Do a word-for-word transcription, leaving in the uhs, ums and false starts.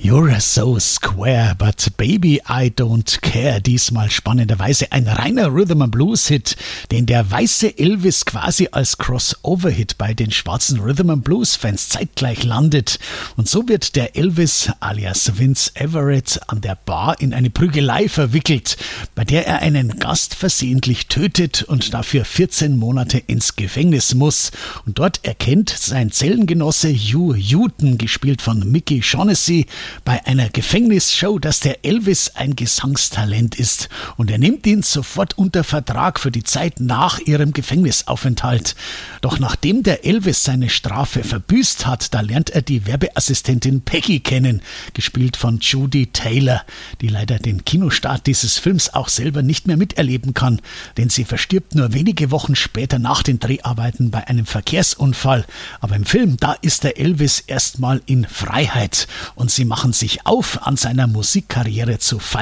You're so square, but baby, I don't care. Diesmal spannenderweise ein reiner Rhythm and Blues Hit, den der weiße Elvis quasi als Crossover-Hit bei den schwarzen Rhythm and Blues Fans zeitgleich landet. Und so wird der Elvis alias Vince Everett an der Bar in eine Prügelei verwickelt, bei der er einen Gast versehentlich tötet und dafür vierzehn Monate ins Gefängnis muss. Und dort erkennt sein Zellengenosse Hugh Hewton, gespielt von Mickey Shaughnessy, bei einer Gefängnisshow, dass der Elvis ein Gesangstalent ist, und er nimmt ihn sofort unter Vertrag für die Zeit nach ihrem Gefängnisaufenthalt. Doch nachdem der Elvis seine Strafe verbüßt hat, da lernt er die Werbeassistentin Peggy kennen, gespielt von Judy Taylor, die leider den Kinostart dieses Films auch selber nicht mehr miterleben kann, denn sie verstirbt nur wenige Wochen später nach den Dreharbeiten bei einem Verkehrsunfall. Aber im Film, da ist der Elvis erstmal in Freiheit und sie machen sich auf, an seiner Musikkarriere zu feiern.